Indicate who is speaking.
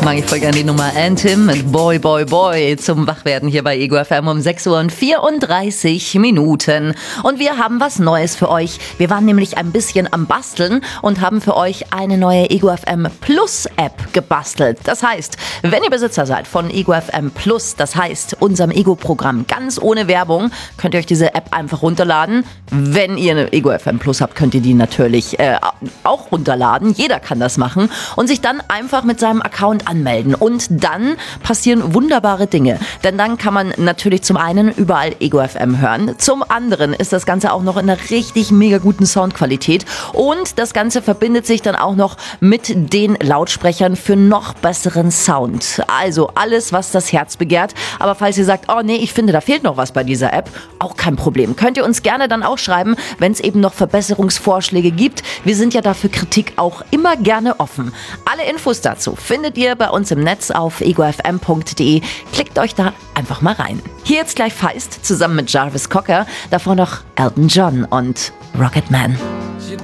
Speaker 1: Mag ich voll gerne die Nummer Anthem mit Boy, Boy, Boy zum Wachwerden hier bei Ego FM um 6:34 Minuten. Und wir haben was Neues für euch. Wir waren nämlich ein bisschen am Basteln und haben für euch eine neue Ego FM Plus App gebastelt. Das heißt, wenn ihr Besitzer seid von Ego FM Plus, das heißt unserem Ego-Programm ganz ohne Werbung, könnt ihr euch diese App einfach runterladen. Wenn ihr eine Ego FM Plus habt, könnt ihr die natürlich auch runterladen. Jeder kann das machen und sich dann einfach mit seinem Account anmelden. Und dann passieren wunderbare Dinge. Denn dann kann man natürlich zum einen überall Ego FM hören. Zum anderen ist das Ganze auch noch in einer richtig mega guten Soundqualität. Und das Ganze verbindet sich dann auch noch mit den Lautsprechern für noch besseren Sound. Also alles, was das Herz begehrt. Aber falls ihr sagt, oh nee, ich finde, da fehlt noch was bei dieser App, auch kein Problem. Könnt ihr uns gerne dann auch schreiben, wenn es eben noch Verbesserungsvorschläge gibt. Wir sind ja dafür Kritik auch immer gerne offen. Alle Infos dazu findet ihr bei uns im Netz auf egofm.de. Klickt euch da einfach mal rein. Hier jetzt gleich Feist zusammen mit Jarvis Cocker, davor noch Elton John und Rocketman.